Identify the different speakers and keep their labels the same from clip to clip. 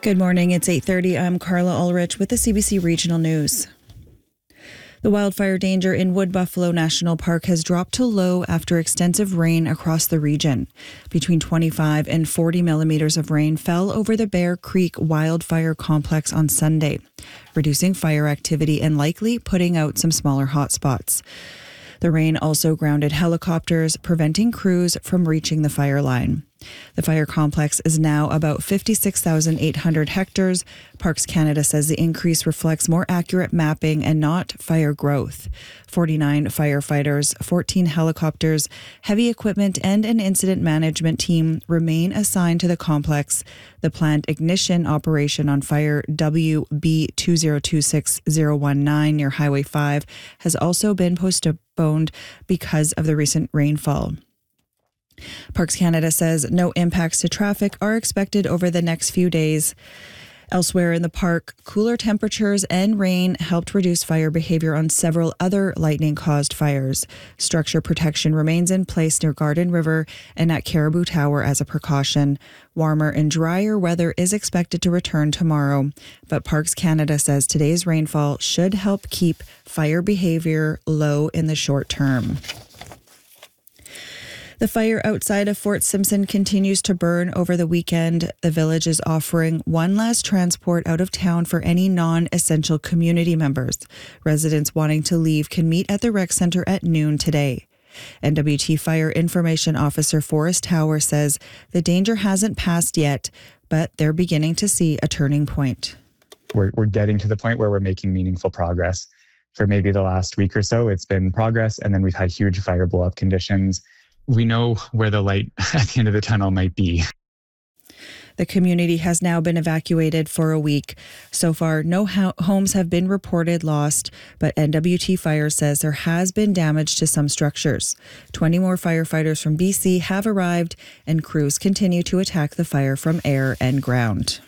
Speaker 1: Good morning. It's 8:30. I'm Carla Ulrich with the CBC Regional News. The wildfire danger in Wood Buffalo National Park has dropped to low after extensive rain across the region. Between 25 and 40 millimeters of rain fell over the Bear Creek Wildfire Complex on Sunday, reducing fire activity and likely putting out some smaller hotspots. The rain also grounded helicopters, preventing crews from reaching the fire line. The fire complex is now about 56,800 hectares. Parks Canada says the increase reflects more accurate mapping and not fire growth. 49 firefighters, 14 helicopters, heavy equipment, and an incident management team remain assigned to the complex. The planned ignition operation on fire WB 2026019 near Highway 5 has also been postponed because of the recent rainfall. Parks Canada says no impacts to traffic are expected over the next few days. Elsewhere in the park, cooler temperatures and rain helped reduce fire behavior on several other lightning-caused fires. Structure protection remains in place near Garden River and at Caribou Tower as a precaution. Warmer and drier weather is expected to return tomorrow, but Parks Canada says today's rainfall should help keep fire behavior low in the short term. The fire outside of Fort Simpson continues to burn over the weekend. The village is offering one last transport out of town for any non-essential community members. Residents wanting to leave can meet at the rec center at noon today. NWT Fire Information Officer Forrest Tower says the danger hasn't passed yet, but they're beginning to see a turning point.
Speaker 2: We're getting to the point where we're making meaningful progress. For maybe the last week or so, it's been progress, and then we've had huge fire blow-up conditions. We know where the light at the end of the tunnel might be.
Speaker 1: The community has now been evacuated for a week. So far, no homes have been reported lost, but NWT Fire says there has been damage to some structures. 20 more firefighters from BC have arrived, and crews continue to attack the fire from air and ground.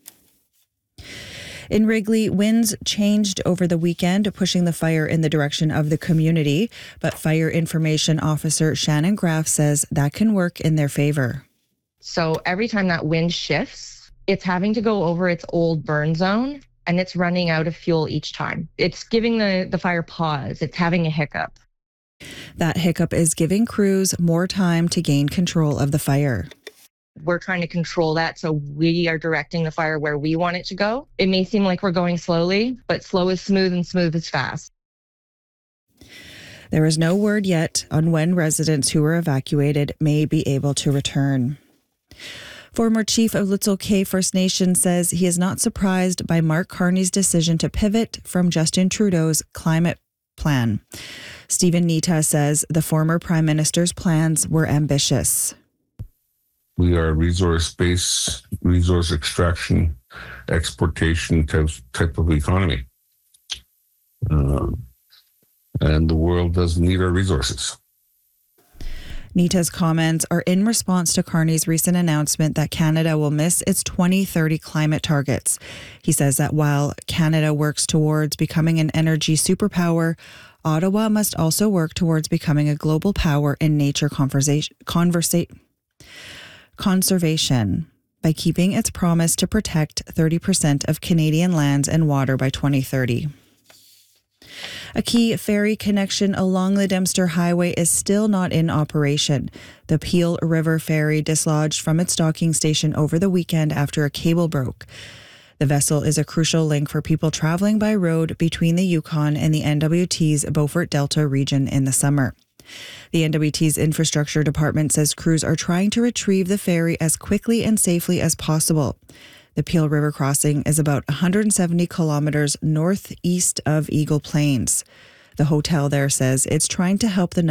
Speaker 1: In Wrigley, winds changed over the weekend, pushing the fire in the direction of the community. But Fire Information Officer Shannon Graff says that can work in their favor.
Speaker 3: So every time that wind shifts, it's having to go over its old burn zone, and it's running out of fuel each time. It's giving the fire pause. It's having a hiccup.
Speaker 1: That hiccup is giving crews more time to gain control of the fire.
Speaker 3: We're trying to control that, so we are directing the fire where we want it to go. It may seem like we're going slowly, but slow is smooth and smooth is fast.
Speaker 1: There is no word yet on when residents who were evacuated may be able to return. Former chief of Litzel Cay First Nation says he is not surprised by Mark Carney's decision to pivot from Justin Trudeau's climate plan. Stephen Nita says the former prime minister's plans were ambitious.
Speaker 4: We are resource-based, resource extraction, exportation type of economy. And the world doesn't need our resources.
Speaker 1: Nita's comments are in response to Carney's recent announcement that Canada will miss its 2030 climate targets. He says that while Canada works towards becoming an energy superpower, Ottawa must also work towards becoming a global power in nature conservation by keeping its promise to protect 30% of Canadian lands and water by 2030. A key ferry connection along the Dempster Highway is still not in operation. The Peel River Ferry dislodged from its docking station over the weekend after a cable broke. The vessel is a crucial link for people traveling by road between the Yukon and the NWT's Beaufort Delta region in the summer. The NWT's infrastructure department says crews are trying to retrieve the ferry as quickly and safely as possible. The Peel River crossing is about 170 kilometers northeast of Eagle Plains. The hotel there says it's trying to help the